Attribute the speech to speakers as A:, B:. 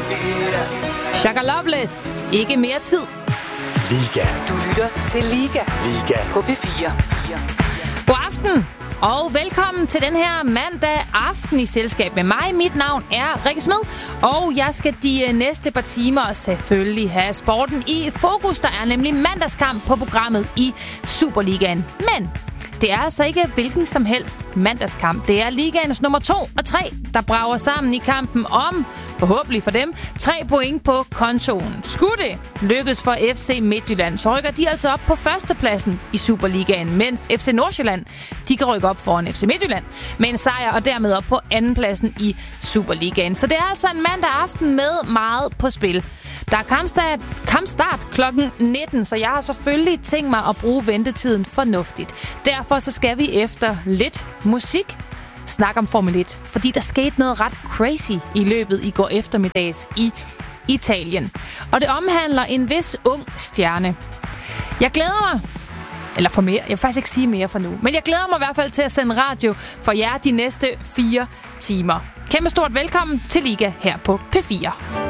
A: Shaka Loveless. Ikke mere tid.
B: Liga.
C: Du lytter til Liga.
B: Liga.
C: På P4.
A: God aften. Og velkommen til den her mandag aften i selskab med mig. Mit navn er Rikke Smed, og jeg skal de næste par timer selvfølgelig have sporten i fokus. Der er nemlig mandagskamp på programmet i Superligaen. Men det er altså ikke hvilken som helst mandagskamp. Det er ligaens nummer 2 og 3, der brager sammen i kampen om, forhåbentlig for dem, 3 point på kontoen. Skulle det lykkes for FC Midtjylland, så rykker de altså op på førstepladsen i Superligaen, mens FC Nordsjælland, de kan rykke op foran FC Midtjylland med en sejr og dermed op på andenpladsen i Superligaen. Så det er altså en mandag aften med meget på spil. Der er kampstart klokken 19, så jeg har selvfølgelig tænkt mig at bruge ventetiden fornuftigt. Derfor så skal vi efter lidt musik snakke om Formel 1, fordi der skete noget ret crazy i løbet i går eftermiddags i Italien. Og det omhandler en vis ung stjerne. Jeg glæder mig, eller for mere, jeg vil faktisk ikke sige mere for nu, men jeg glæder mig i hvert fald til at sende radio for jer de næste 4 timer. Kæmpe stort velkommen til Liga her på P4.